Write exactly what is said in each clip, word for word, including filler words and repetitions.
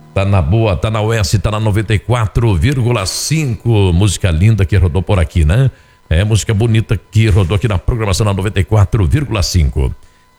Tá na boa, tá na Oeste, tá na noventa e quatro vírgula cinco. Música linda que rodou por aqui, né? É música bonita que rodou aqui na programação na noventa e quatro vírgula cinco.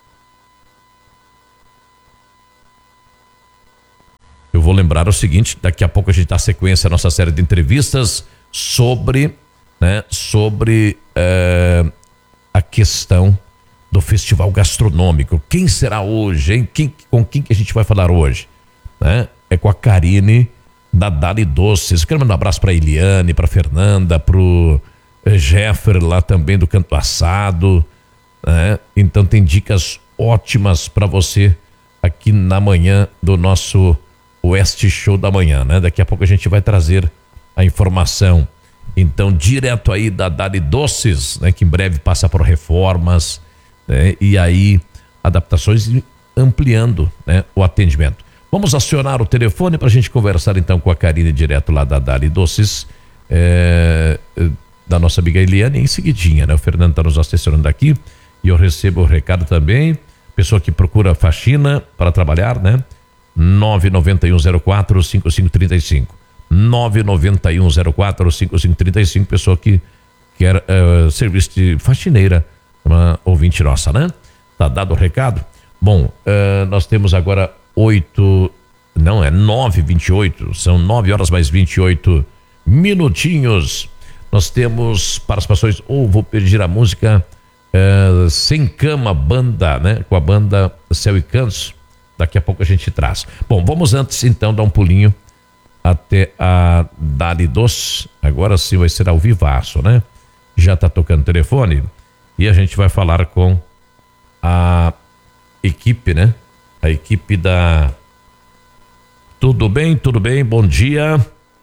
Eu vou lembrar o seguinte, daqui a pouco a gente dá sequência à nossa série de entrevistas sobre, né, sobre é, a questão do festival gastronômico. Quem será hoje, hein? Quem, com quem que a gente vai falar hoje? Né? É com a Karine da Dali Doces. Quero mandar um abraço para Eliane, para Fernanda, pro Jeffer lá também do Canto Assado, né? Então tem dicas ótimas para você aqui na manhã do nosso Oeste Show da manhã, né? Daqui a pouco a gente vai trazer a informação, então, direto aí da Dali Doces, né? Que em breve passa por reformas, né? E aí adaptações e ampliando, né, o atendimento. Vamos acionar o telefone para a gente conversar então com a Karine direto lá da Dali Doces, é, da nossa amiga Eliane, em seguidinha, né? O Fernando está nos assessorando aqui e eu recebo o recado também, pessoa que procura faxina para trabalhar, né? nove nove um zero quatro cinco cinco três cinco. nove nove um zero quatro cinco cinco três cinco, pessoa que quer uh, serviço de faxineira, uma ouvinte nossa, né? Tá dado o recado? Bom, uh, nós temos agora oito, não, é nove e vinte e oito, são nove horas mais vinte e oito minutinhos. Nós temos participações, ou vou pedir a música uh, Sem Cama, banda, né? Com a banda Céu e Cantos. Daqui a pouco a gente traz. Bom, vamos antes então dar um pulinho até a Dali Doces. Agora sim vai ser ao vivaço, né? Já tá tocando o telefone e a gente vai falar com a equipe, né? A equipe da... Tudo bem? Tudo bem? Bom dia.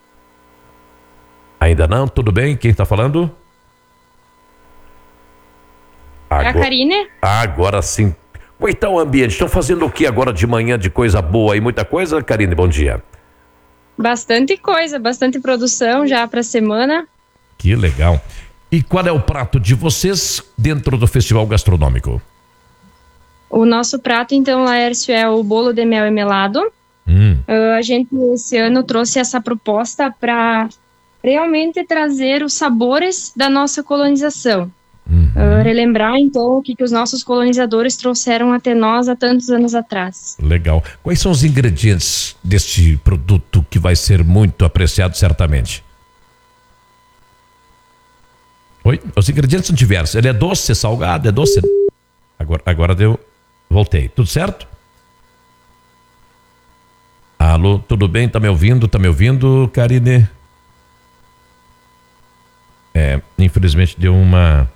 Ainda não? Tudo bem? Quem tá falando? Agora... É a Karine? Agora sim. Como está o ambiente? Estão fazendo o que agora de manhã de coisa boa e muita coisa, Karine? Bom dia. Bastante coisa, bastante produção já para a semana. Que legal. E qual é o prato de vocês dentro do festival gastronômico? O nosso prato, então, Laércio, é o bolo de mel e melado. Hum. Uh, a gente, esse ano, trouxe essa proposta para realmente trazer os sabores da nossa colonização. Uhum. Uh, relembrar, então, o que, que os nossos colonizadores trouxeram até nós há tantos anos atrás. Legal. Quais são os ingredientes deste produto que vai ser muito apreciado, certamente? Oi? Os ingredientes são diversos. Ele é doce, é salgado, é doce? Agora, agora deu... Voltei. Tudo certo? Alô, tudo bem? Tá me ouvindo? Tá me ouvindo, Karine? É, infelizmente deu uma...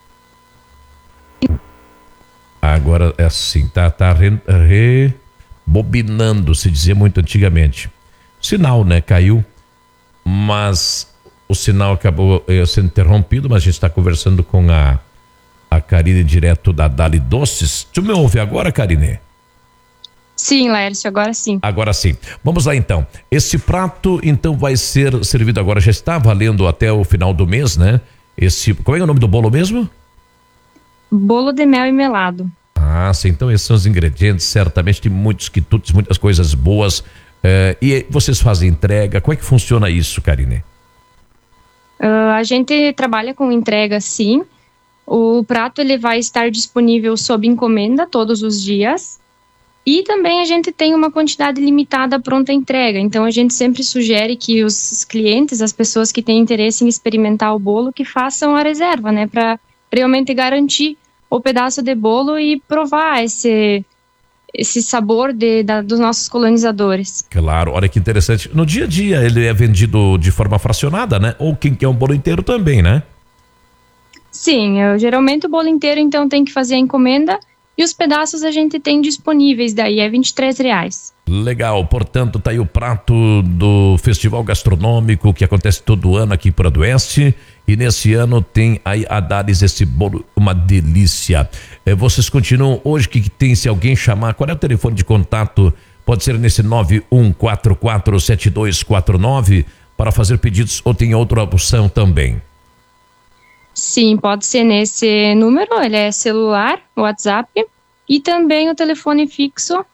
Agora é assim, tá, tá rebobinando, se dizia muito antigamente. Sinal, né, caiu, mas o sinal acabou eh, sendo interrompido, mas a gente está conversando com a, a Karine direto da Dali Doces. Tu me ouve agora, Karine? Sim, Laércio, agora sim. Agora sim. Vamos lá então. Esse prato então vai ser servido agora, já está valendo até o final do mês, né? Esse, qual é o nome do bolo mesmo? Bolo de mel e melado. Ah, sim. Então esses são os ingredientes, certamente tem muitos quitutes, muitas coisas boas. Eh, e vocês fazem entrega? Como é que funciona isso, Karine? Uh, a gente trabalha com entrega, sim. O prato ele vai estar disponível sob encomenda todos os dias. E também a gente tem uma quantidade limitada pronta entrega. Então a gente sempre sugere que os clientes, as pessoas que têm interesse em experimentar o bolo, que façam a reserva, né? Para realmente garantir o pedaço de bolo e provar esse, esse sabor de, da, dos nossos colonizadores. Claro, olha que interessante. No dia a dia ele é vendido de forma fracionada, né? Ou quem quer um bolo inteiro também, né? Sim, eu, geralmente o bolo inteiro então tem que fazer a encomenda e os pedaços a gente tem disponíveis, daí é vinte e três reais. Legal, portanto tá aí o prato do Festival Gastronômico que acontece todo ano aqui por Adoeste. E nesse ano tem aí a Dali esse bolo, uma delícia. É, vocês continuam hoje que tem, se alguém chamar, qual é o telefone de contato? Pode ser nesse nove um quatro quatro sete dois quatro nove para fazer pedidos ou tem outra opção também? Sim, pode ser nesse número, ele é celular, WhatsApp e também o telefone fixo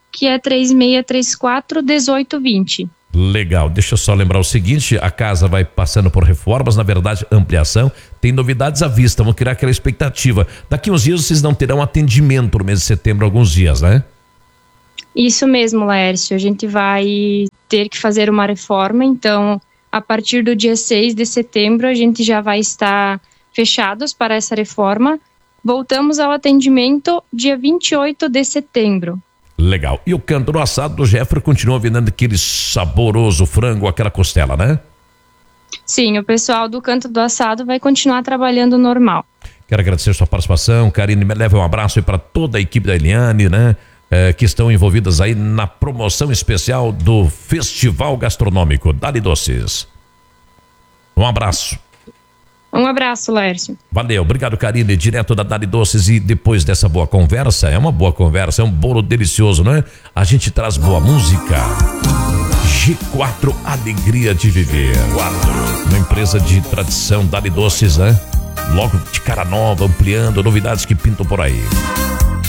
que é três seis três quatro, um oito dois zero. Legal, deixa eu só lembrar o seguinte, a casa vai passando por reformas, na verdade ampliação, tem novidades à vista, vamos criar aquela expectativa. Daqui uns dias vocês não terão atendimento no mês de setembro, alguns dias, né? Isso mesmo, Laércio, a gente vai ter que fazer uma reforma, então a partir do dia seis de setembro a gente já vai estar fechados para essa reforma. Voltamos ao atendimento dia vinte e oito de setembro. Legal. E o canto do assado do Jeffrey continua vendendo aquele saboroso frango, aquela costela, né? Sim, o pessoal do canto do assado vai continuar trabalhando normal. Quero agradecer a sua participação, Karine, me leva um abraço aí para toda a equipe da Eliane, né? É, que estão envolvidas aí na promoção especial do Festival Gastronômico Dali Doces. Um abraço. Um abraço, Laércio. Valeu, obrigado, Karine, direto da Dali Doces. E depois dessa boa conversa, é uma boa conversa, é um bolo delicioso, não é? A gente traz boa música. G quatro, alegria de viver. Uma empresa de tradição, Dali Doces, né? Logo de cara nova, ampliando novidades que pintam por aí.